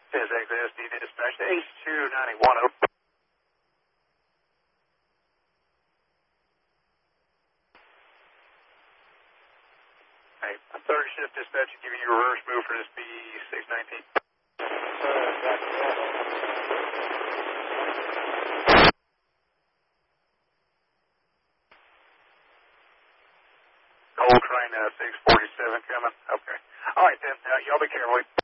This is XSD dispatch to H2910. Hey, third shift dispatch giving you a reverse move for this B619. Gold train 647 coming. Okay. All right then. Y'all be careful.